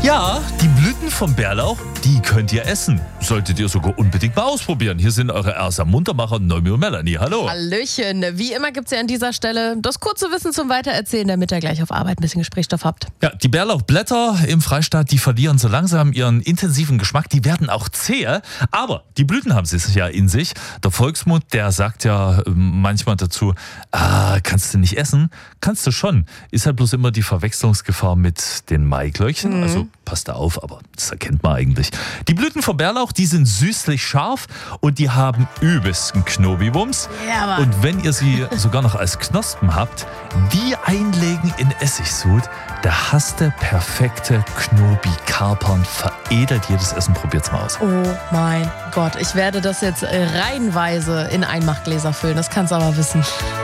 Ja, die Blüten vom Bärlauch, die könnt ihr essen. Solltet ihr sogar unbedingt mal ausprobieren. Hier sind eure Ersa Muntermacher, Noemi und Melanie. Hallo. Hallöchen. Wie immer gibt es ja an dieser Stelle das kurze Wissen zum Weitererzählen, damit ihr gleich auf Arbeit ein bisschen Gesprächsstoff habt. Ja, die Bärlauchblätter im Freistaat, die verlieren so langsam ihren intensiven Geschmack. Die werden auch zäher, aber die Blüten haben sie ja in sich. Der Volksmund, der sagt ja manchmal dazu, kannst du nicht essen? Kannst du schon. Ist halt bloß immer die Verwechslungsgefahr mit den Maiglöckchen. Also passt da auf, aber das erkennt man eigentlich. Die Blüten vom Bärlauch, die sind süßlich scharf und die haben übelsten Knobiwumms. Ja, Mann. Und wenn ihr sie sogar noch als Knospen habt, die einlegen in Essigsud, da hast du perfekte Knobi-Kapern, veredelt jedes Essen. Probiert's mal aus. Oh mein Gott, ich werde das jetzt reihenweise in Einmachgläser füllen, das kannst du aber wissen.